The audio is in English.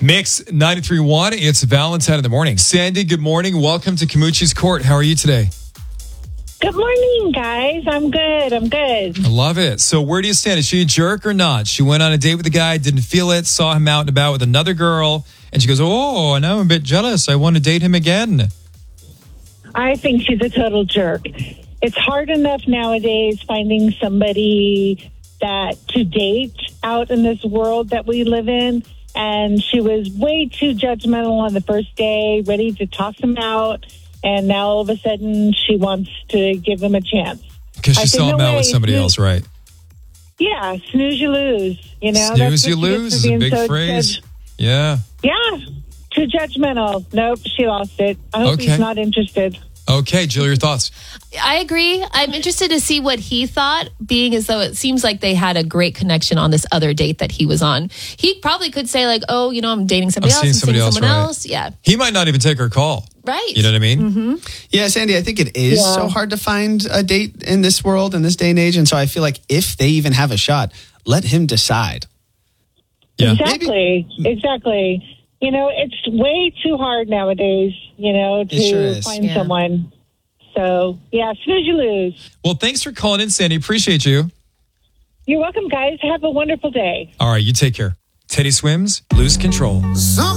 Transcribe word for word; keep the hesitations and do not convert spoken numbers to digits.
Mix ninety-three point one. It's Valentine in the morning. Sandy, good morning. Welcome to Camucci's Court. How are you today? Good morning, guys. I'm good. I'm good. I love it. So where do you stand? Is she a jerk or not? She went on a date with a guy, didn't feel it, saw him out and about with another girl, and she goes, oh, now I'm a bit jealous. I want to date him again. I think she's a total jerk. It's hard enough nowadays finding somebody that to date out in this world that we live in. And she was way too judgmental on the first day, ready to toss him out. And now all of a sudden she wants to give him a chance. Because she I saw him no out way. with somebody snooze. else, right? Yeah, snooze you lose. You know, snooze you lose is a big so phrase. Judge- yeah. Yeah, too judgmental. Nope, she lost it. I hope okay. he's not interested. Okay, Jill, your thoughts? I agree. I'm interested to see what he thought, being as though it seems like they had a great connection on this other date that he was on. He probably could say like, oh, you know, I'm dating somebody I'm else. Seeing I'm somebody seeing else, someone right. else. Yeah. He might not even take her call. Right. You know what I mean? Mm-hmm. Yeah, Sandy, I think it is yeah. so hard to find a date in this world, in this day and age. And so I feel like if they even have a shot, let him decide. Yeah. Exactly. Maybe. Exactly. You know, it's way too hard nowadays, you know, to sure find yeah. someone. So, yeah, snooze you lose. Well, thanks for calling in, Sandy. Appreciate you. You're welcome, guys. Have a wonderful day. All right, you take care. Teddy Swims, Lose Control. Some